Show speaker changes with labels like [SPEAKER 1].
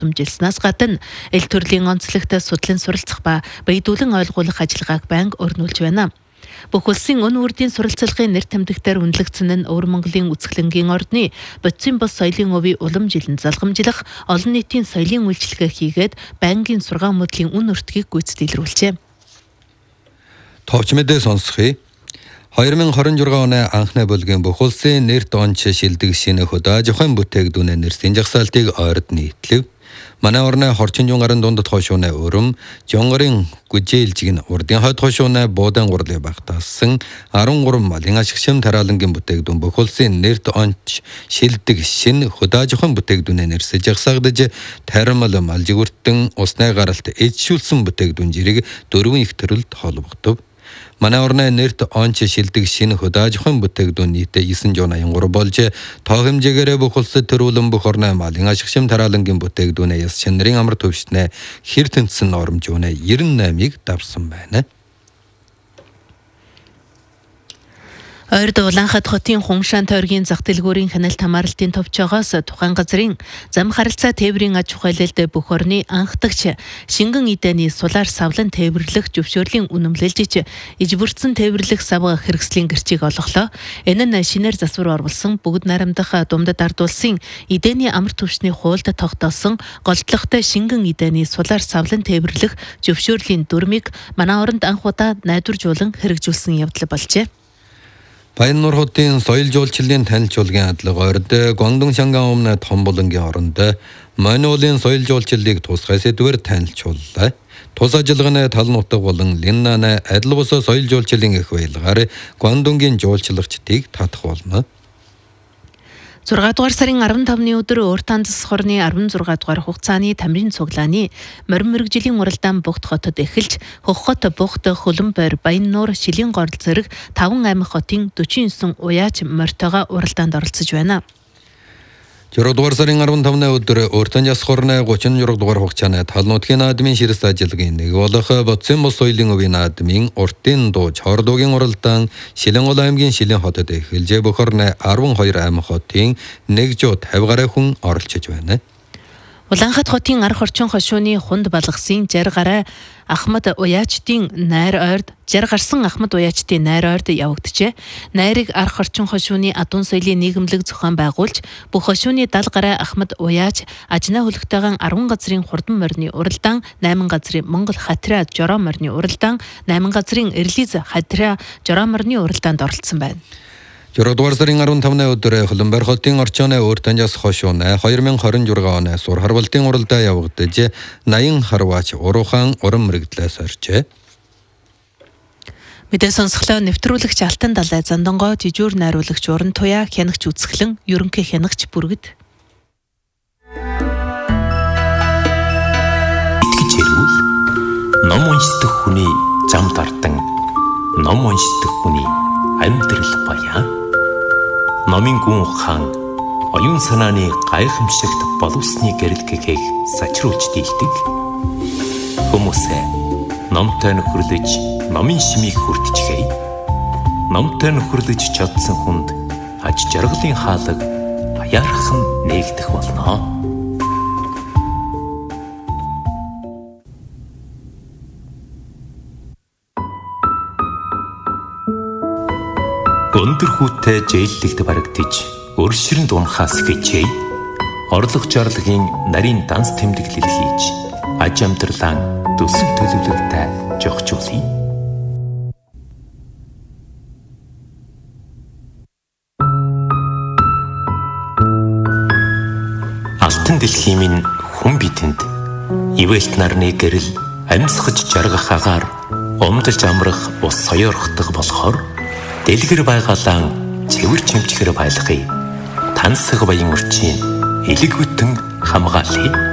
[SPEAKER 1] давтамжилснаас гадна эл төрлийн онцлогтой судлан суралцах ба баядуулан ойлгуулах ажиллагааг байнга өрнүүлж байна. Бүх улсын өн үрдийн суралцлагын нэр томьдогтоор үнэлэгдсэн нь Өвөр Монголын Үцгэлэнгийн ордны бодисын бос соёлын өвийн улам жилэн залгамжлах олон нийтийн соёлын үйлчилгээ хийгээд байнгын сургаан мөдлийн үн өртгийг гүйцэтгэлрүүлжээ.
[SPEAKER 2] Товч мэдээ сонсхий. 2026 оны анхны бүлгийн бүх улсын нэрт онч шилдэг шинэ хөдөө аж ахуйн бүтээгдэхүүн нэрсийн жагсаалтыг ойрд нийтлэв. Манай орны хорчин жунгарын дундад хошууны өрөм, жунгарын гүжээлжиг нь урдын хойд хошууны буудан гурлыг багтаасан 13 малын ашигшим тараалангийн бүтээгдэхүүн бүх улсын нэрт онч шилдэг шинэ хөдөө аж ахуйн бүтээгдэхүүн нэрсэж жагсаагдаж таримал малжигүртэн усны гаралт эзшүүлсэн бүтээгдэхүүн жирийг 4 их төрөлд холбогдов. Манай орны нэрт онч шилдэг шинэ хөдөө аж ахуйн бүтээгдэхүүн нийтээ 983 болж тоо хэмжээгээр бүх улсад төрүүлэн бүх орны малын ашигшим тараалангийн бүтээгдэхүүнээ яс чанарын амар төвшнээ хэр тэнцсэн нормжуунаа 98-ыг давсан байна. Ойрд Улаанхад хотын Хуншаан тойргийн зах дэлгүүрийн хяналт хамааралтын товчоогоос тухайн газрын зам харилцаа тээврийн аж ахуйлалд бүх орны анхдагч шингэн идэний сулаар савлан тээвэрлэх зөвшөөрлийн үнэмлэлж иж бүрдсэн тээвэрлэх сав хэрэгслийн гэрчийг олголоо. Энэ нь шинээр засвар оруулсан бүгд нарамдах думдад ард улсын идэний амар түвшний хуульд тогтоосон голдлогтой шингэн идэний сулаар савлан тээвэрлэх зөвшөөрлийн дүрмийг манай оронд анх удаа найдваржуулан хэрэгжүүлсэн явдал болжээ. Баяннуур хотын соёл жуулчлалын танил чуулгын хадлага ойрд Гуандун Шанган өмнө том булангийн оронд Монголын соёл жуулчлалыг тусгай сэдвээр танилцууллаа. Тус ажиллагааны тал нутаг болон Линнаны адил бус соёл жуулчлалын их баялгаар Гуандунгийн жуулчлагчдыг татах болно. 6 дугаар сарын 15-ны өдөр Өөртанцас хорны 16 дугаар хугацааны тамирын цуглааны морин мөрөгжлийн уралдаан Бугт хотод эхэлж Хөх хот, Бугт, Хөлбөмбөр, Баяннуур, Шилийн горд зэрэг 5 аймаг хотын 49 уяач морьтойгоо уралдаанд оролцож байна. 6 дугаар сарын 15-ны өдөр Өөртанцас хорны 36 дугаар хугацааны тал нутгийн наадмын ширс ажиллагааны нэг болох бодисын бос соёлын өвийн наадмын уртын дууч хордуугийн уралдаан Шилэн аймгийн Шилэн хотод эхэлж бүх орны 12 аймаг хотын 150 гаруй хүн оролцож байна. Улаанхад хотын арх орчин хошууны хунд балгасын 60 гаруй Ахмад Уяачдын найр ойрд 60 гарсан Ахмад Уяачдын найр ойрд явагджээ. Найрыг арх орчин хошууны адуун соёлын нийгэмлэг зохион байгуулж бүх хошууны 70 гаруй Ахмад Уяач ажнаа хөлөгтэйгэн 10 газрын хурдан морины уралдаан, 8 газрын Монгол Хатраа Жороо морины уралдаан, 8 газрын Эрлиз Хатраа Жороо морины уралдаанд оролцсон байна. 6 дугаар сарын 15-ны өдөр Хөлбөмбөр хотын орчооны Өөртанцас хошууны 2026 оны сур харвалтын уралдаа явагдаж 80 харваач уруухан уран мэрэгдлээс оржээ. Мэдээ сонсголоо нэвтрүүлэгч Алтан Далай Зандонгоо, жижүүр найруулагч Уран Туяа, хянагч Үцгэлэн, ерөнхий хянагч Бүргэд.
[SPEAKER 3] Итгэж хэрүүл ном уншдаг хүний зам дардан ном уншдаг хүний амьдрал баяа. Номын гүн ухаан оюун санааны гайхамшигт боловсны гэрэлгэгийг сачруулж дийлдэг. Хүмүүсээ номтой нөхөрлөж номын шимийг хүртчихэй. Номтой нөхөрлөж чадсан хүнд аж жаргалын хаалга баярхан нээгдэх болно. Өндөр хүүтэй жээллэгт барагдж өршөрөнд унахаас фичээ. Орлого жарлагын нарийн данс тэмдэглэл хийж аж амьдралаа төсөв төлөвлөлтөй жогчуулъя. Алтан дэлхийн минь хүн бидэнд ивэлт нарны гэрэл амьсгаж жаргах агаар умдалж амрах ус соёорхдох болохоор дэлгэр байгалаан цэвэр чимчгэр байлгая. Тансаг баян өрчийн элэг бүтэн хамгаалъя.